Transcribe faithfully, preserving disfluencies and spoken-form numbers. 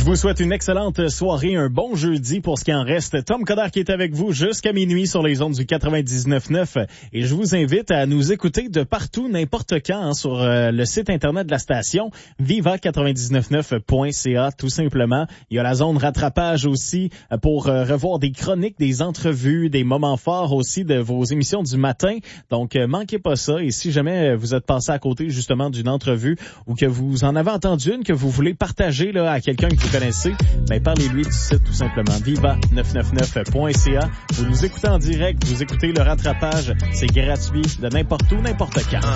Je vous souhaite une excellente soirée, un bon jeudi pour ce qui en reste. Tom Coderre qui est avec vous jusqu'à minuit sur les ondes du quatre-vingt-dix-neuf neuf. Et je vous invite à nous écouter de partout, n'importe quand, hein, sur euh, le site internet de la station, viva quatre-vingt-dix-neuf neuf point c a, tout simplement. Il y a la zone rattrapage aussi euh, pour euh, revoir des chroniques, des entrevues, des moments forts aussi de vos émissions du matin. Donc, euh, manquez pas ça. Et si jamais vous êtes passé à côté justement d'une entrevue ou que vous en avez entendu une, que vous voulez partager là à quelqu'un que vous connaissez, ben parlez-lui du site tout simplement, viva neuf cent quatre-vingt-dix-neuf point c a. Vous nous écoutez en direct, vous écoutez le rattrapage, c'est gratuit de n'importe où, n'importe quand.